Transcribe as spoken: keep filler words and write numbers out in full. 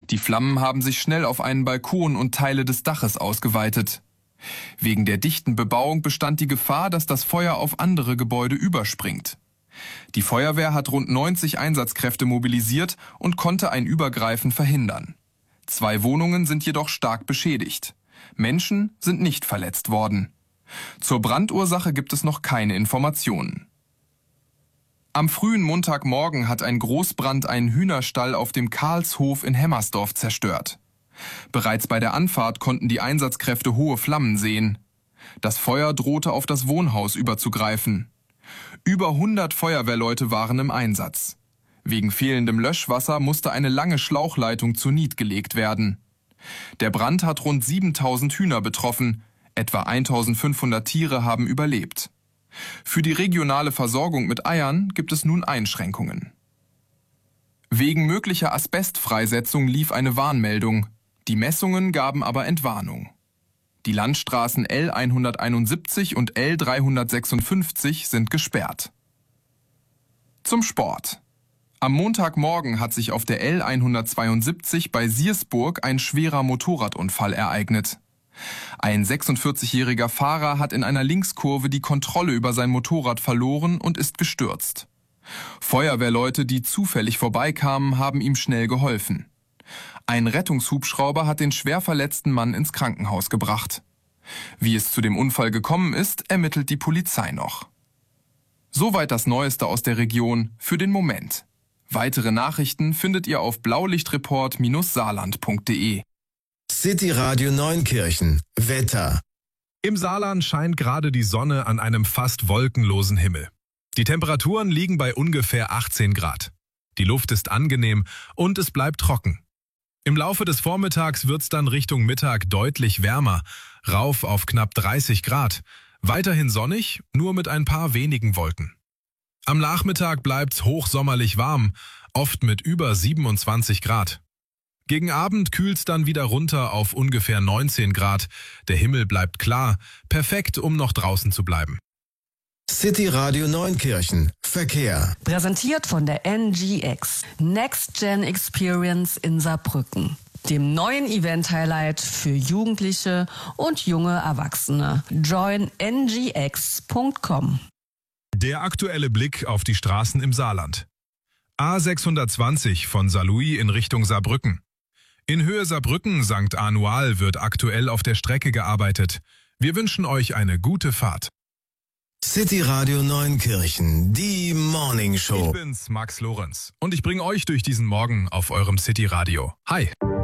Die Flammen haben sich schnell auf einen Balkon und Teile des Daches ausgeweitet. Wegen der dichten Bebauung bestand die Gefahr, dass das Feuer auf andere Gebäude überspringt. Die Feuerwehr hat rund neunzig Einsatzkräfte mobilisiert und konnte ein Übergreifen verhindern. Zwei Wohnungen sind jedoch stark beschädigt. Menschen sind nicht verletzt worden. Zur Brandursache gibt es noch keine Informationen. Am frühen Montagmorgen hat ein Großbrand einen Hühnerstall auf dem Karlshof in Hemmersdorf zerstört. Bereits bei der Anfahrt konnten die Einsatzkräfte hohe Flammen sehen. Das Feuer drohte auf das Wohnhaus überzugreifen. Über hundert Feuerwehrleute waren im Einsatz. Wegen fehlendem Löschwasser musste eine lange Schlauchleitung zur Niet gelegt werden. Der Brand hat rund siebentausend Hühner betroffen. Etwa eintausendfünfhundert Tiere haben überlebt. Für die regionale Versorgung mit Eiern gibt es nun Einschränkungen. Wegen möglicher Asbestfreisetzung lief eine Warnmeldung. Die Messungen gaben aber Entwarnung. Die Landstraßen L hunderteinundsiebzig und L dreihundertsechsundfünfzig sind gesperrt. Zum Sport. Am Montagmorgen hat sich auf der L hundertzweiundsiebzig bei Siersburg ein schwerer Motorradunfall ereignet. Ein sechsundvierzigjähriger Fahrer hat in einer Linkskurve die Kontrolle über sein Motorrad verloren und ist gestürzt. Feuerwehrleute, die zufällig vorbeikamen, haben ihm schnell geholfen. Ein Rettungshubschrauber hat den schwer verletzten Mann ins Krankenhaus gebracht. Wie es zu dem Unfall gekommen ist, ermittelt die Polizei noch. Soweit das Neueste aus der Region für den Moment. Weitere Nachrichten findet ihr auf blaulichtreport Saarland punkt de. City Radio Neunkirchen. Wetter. Im Saarland scheint gerade die Sonne an einem fast wolkenlosen Himmel. Die Temperaturen liegen bei ungefähr achtzehn Grad. Die Luft ist angenehm und es bleibt trocken. Im Laufe des Vormittags wird's dann Richtung Mittag deutlich wärmer, rauf auf knapp dreißig Grad. Weiterhin sonnig, nur mit ein paar wenigen Wolken. Am Nachmittag bleibt's hochsommerlich warm, oft mit über siebenundzwanzig Grad. Gegen Abend kühlt's dann wieder runter auf ungefähr neunzehn Grad. Der Himmel bleibt klar, perfekt, um noch draußen zu bleiben. City Radio Neunkirchen. Verkehr. Präsentiert von der N G X. Next Gen Experience in Saarbrücken. Dem neuen Event-Highlight für Jugendliche und junge Erwachsene. join n g x punkt com. Der aktuelle Blick auf die Straßen im Saarland. A sechshundertzwanzig von Saarlouis in Richtung Saarbrücken. In Höhe Saarbrücken Sankt Anual wird aktuell auf der Strecke gearbeitet. Wir wünschen euch eine gute Fahrt. City Radio Neunkirchen, die Morning Show. Ich bin's, Max Lorenz, und ich bringe euch durch diesen Morgen auf eurem City Radio. Hi!